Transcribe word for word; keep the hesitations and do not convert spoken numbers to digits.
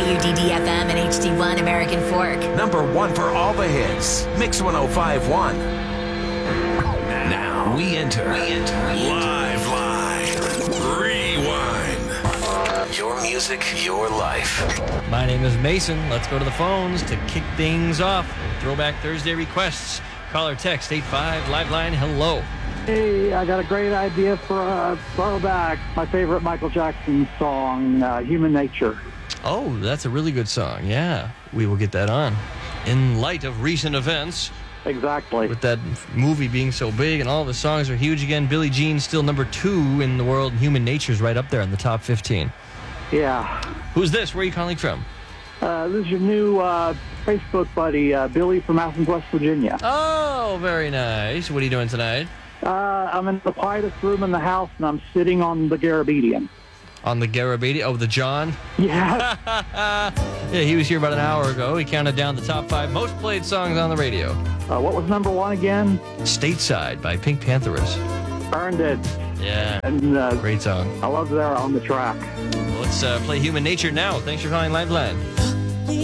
W D D F M and H D one American Fork. Number one for all the hits. Mix one oh five point one. Now we enter. We enter. Live, live. Rewind. Your music, your life. My name is Mason. Let's go to the phones to kick things off. Throwback Thursday requests. Call or text eight five Liveline. Hello. Hey, I got a great idea for a throwback. My favorite Michael Jackson song, uh, Human Nature. Oh, that's a really good song. Yeah, we will get that on. In light of recent events, Exactly. with that movie being so big and all the songs are huge again, Billie Jean still number two in the world. Human Nature's right up there in the top fifteen. Yeah. Who's this? Where are you calling from? Uh, this is your new uh, Facebook buddy, uh, Billy from Athens, West Virginia. Oh, very nice. What are you doing tonight? Uh, I'm in the quietest room in the house, and I'm sitting on the Garabedian. On the Garabedian? Oh, the John? Yeah. Yeah, he was here about an hour ago. He counted down the top five most played songs on the radio. Uh, what was number one again? Stateside by Pink Panthers. Earned it. Yeah, And uh, great song. I love there on the track. Well, let's uh, play Human Nature now. Thanks for calling Liveline.